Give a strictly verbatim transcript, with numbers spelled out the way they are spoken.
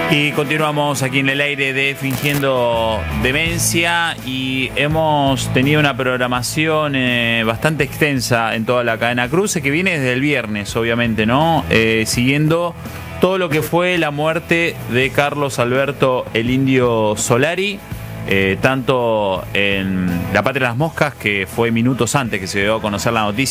Y continuamos aquí en el aire de Fingiendo Demencia y hemos tenido una programación eh, bastante extensa en toda la cadena Cruce, que viene desde el viernes, obviamente, ¿no? Eh, siguiendo todo lo que fue la muerte de Carlos Alberto el Indio Solari, eh, tanto en La Patria de las Moscas, que fue minutos antes que se dio a conocer la noticia,